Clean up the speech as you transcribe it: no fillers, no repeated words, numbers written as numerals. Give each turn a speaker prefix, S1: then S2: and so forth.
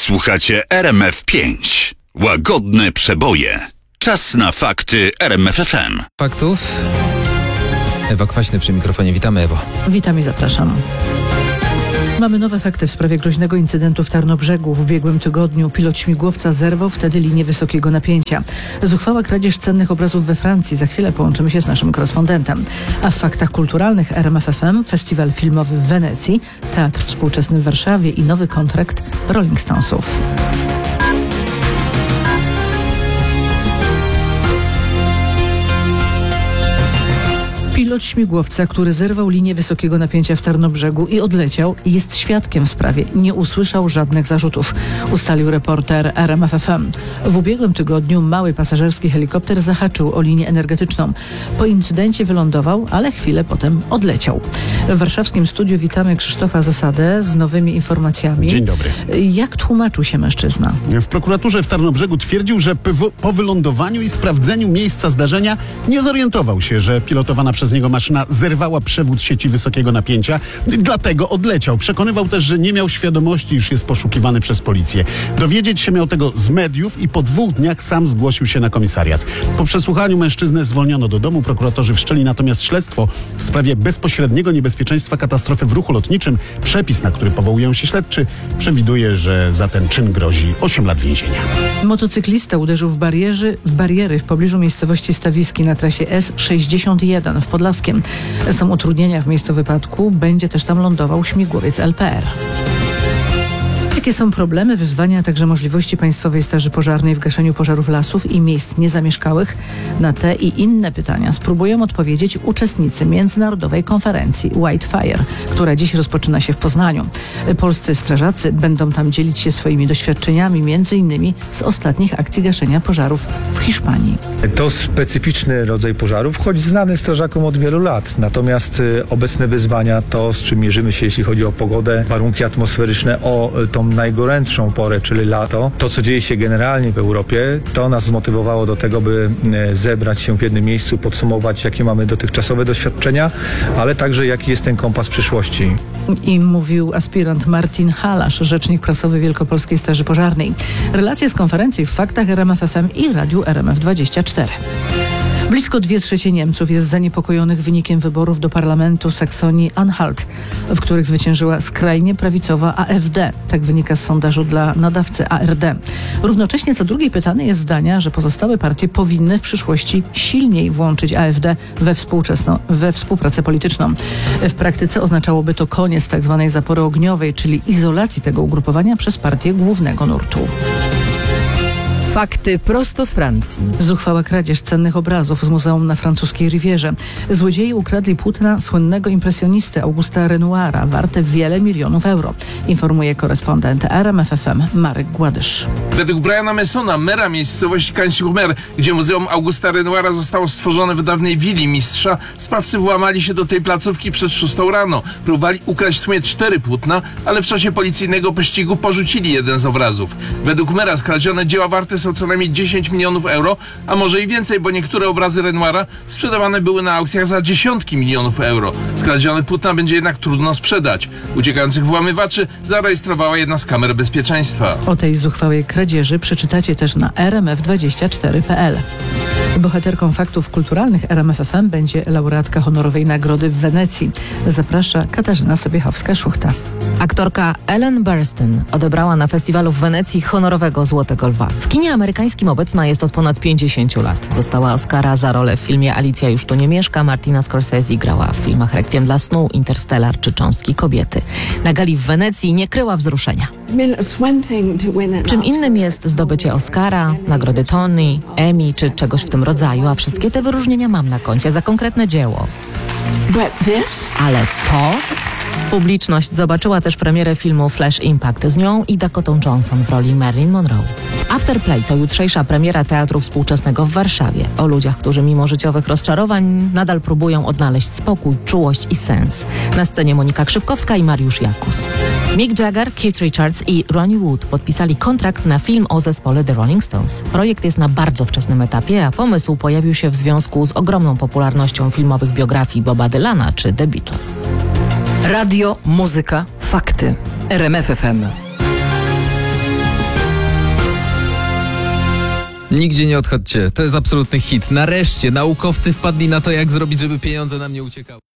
S1: Słuchacie RMF5. Łagodne przeboje. Czas na fakty RMF FM.
S2: Faktów. Ewa Kwaśny przy mikrofonie. Witamy, Ewo.
S3: Witam i zapraszam. Mamy nowe fakty w sprawie groźnego incydentu w Tarnobrzegu. W ubiegłym tygodniu pilot śmigłowca zerwał wtedy linię wysokiego napięcia. Zuchwała kradzież cennych obrazów we Francji. Za chwilę połączymy się z naszym korespondentem. A w faktach kulturalnych RMF FM festiwal filmowy w Wenecji, teatr współczesny w Warszawie i nowy kontrakt Rolling Stonesów. Pilot śmigłowca, który zerwał linię wysokiego napięcia w Tarnobrzegu i odleciał, jest świadkiem w sprawie. Nie usłyszał żadnych zarzutów, ustalił reporter RMF FM. W ubiegłym tygodniu mały pasażerski helikopter zahaczył o linię energetyczną. Po incydencie wylądował, ale chwilę potem odleciał. W warszawskim studiu witamy Krzysztofa Zasadę z nowymi informacjami.
S4: Dzień dobry.
S3: Jak tłumaczył się mężczyzna?
S4: W prokuraturze w Tarnobrzegu twierdził, że po wylądowaniu i sprawdzeniu miejsca zdarzenia nie zorientował się, że pilotowana przez niego maszyna zerwała przewód sieci wysokiego napięcia, dlatego odleciał. Przekonywał też, że nie miał świadomości, iż jest poszukiwany przez policję. Dowiedzieć się miał tego z mediów i po 2 dniach sam zgłosił się na komisariat. Po przesłuchaniu mężczyznę zwolniono do domu. Prokuratorzy wszczęli natomiast śledztwo w sprawie bezpośredniego niebezpieczeństwa katastrofy w ruchu lotniczym. Przepis, na który powołują się śledczy, przewiduje, że za ten czyn grozi 8 lat więzienia.
S3: Motocyklista uderzył w bariery w pobliżu miejscowości Stawiski na trasie S61 w Podlaskiem. Są utrudnienia w miejscu wypadku. Będzie też tam lądował śmigłowiec LPR. Jakie są problemy, wyzwania, a także możliwości Państwowej Straży Pożarnej w gaszeniu pożarów lasów i miejsc niezamieszkałych? Na te i inne pytania spróbują odpowiedzieć uczestnicy międzynarodowej konferencji White Fire, która dziś rozpoczyna się w Poznaniu. Polscy strażacy będą tam dzielić się swoimi doświadczeniami, m.in. z ostatnich akcji gaszenia pożarów w Hiszpanii.
S5: To specyficzny rodzaj pożarów, choć znany strażakom od wielu lat. Natomiast obecne wyzwania, to z czym mierzymy się, jeśli chodzi o pogodę, warunki atmosferyczne, o tą najgorętszą porę, czyli lato. To, co dzieje się generalnie w Europie, to nas zmotywowało do tego, by zebrać się w jednym miejscu, podsumować, jakie mamy dotychczasowe doświadczenia, ale także jaki jest ten kompas przyszłości.
S3: I mówił aspirant Martin Halasz, rzecznik prasowy Wielkopolskiej Straży Pożarnej. Relacje z konferencji w faktach RMF FM i Radiu RMF24. Blisko 2/3 Niemców jest zaniepokojonych wynikiem wyborów do parlamentu Saksonii-Anhalt, w których zwyciężyła skrajnie prawicowa AfD. Tak wynika z sondażu dla nadawcy ARD. Równocześnie co drugi pytany jest zdania, że pozostałe partie powinny w przyszłości silniej włączyć AfD we współpracę polityczną. W praktyce oznaczałoby to koniec tzw. zapory ogniowej, czyli izolacji tego ugrupowania przez partię głównego nurtu.
S6: Fakty prosto z Francji.
S3: Zuchwała kradzież cennych obrazów z muzeum na francuskiej Rivierze. Złodzieje ukradli płótna słynnego impresjonisty Augusta Renoira, warte wiele milionów euro, informuje korespondent RMF FM Marek Gładysz.
S7: Według Briana Messona, mera miejscowości Cagnes-sur-Mer, gdzie muzeum Augusta Renoira zostało stworzone w dawnej willi mistrza, sprawcy włamali się do tej placówki przed 6 rano. Próbowali ukraść w sumie 4 płótna, ale w czasie policyjnego pościgu porzucili jeden z obrazów. Według mera skradzione dzieła warte są co najmniej 10 milionów euro, a może i więcej, bo niektóre obrazy Renoira sprzedawane były na aukcjach za dziesiątki milionów euro. Skradzione płótna będzie jednak trudno sprzedać. Uciekających włamywaczy zarejestrowała jedna z kamer bezpieczeństwa.
S3: O tej zuchwałej kradzieży przeczytacie też na rmf24.pl. Bohaterką faktów kulturalnych RMF FM będzie laureatka honorowej nagrody w Wenecji. Zaprasza Katarzyna Sobiechowska-Szuchta.
S6: Aktorka Ellen Burstyn odebrała na festiwalu w Wenecji honorowego Złotego Lwa. W kinie amerykańskim obecna jest od ponad 50 lat. Dostała Oscara za rolę w filmie Alicja już tu nie mieszka. Martina Scorsese grała w filmach Rekwiem dla snu, Interstellar czy Cząstki kobiety. Na gali w Wenecji nie kryła wzruszenia. Czym innym jest zdobycie Oscara, nagrody Tony, Emmy czy czegoś w tym rodzaju, a wszystkie te wyróżnienia mam na koncie za konkretne dzieło. Ale to... Publiczność zobaczyła też premierę filmu Flash Impact z nią i Dakotą Johnson w roli Marilyn Monroe. Afterplay to jutrzejsza premiera Teatru Współczesnego w Warszawie. O ludziach, którzy mimo życiowych rozczarowań nadal próbują odnaleźć spokój, czułość i sens. Na scenie Monika Krzywkowska i Mariusz Jakus. Mick Jagger, Keith Richards i Ronnie Wood podpisali kontrakt na film o zespole The Rolling Stones. Projekt jest na bardzo wczesnym etapie, a pomysł pojawił się w związku z ogromną popularnością filmowych biografii Boba Dylana czy The Beatles. Radio, muzyka, fakty. RMF FM.
S2: Nigdzie nie odchodźcie. To jest absolutny hit. Nareszcie naukowcy wpadli na to, jak zrobić, żeby pieniądze nam nie uciekały.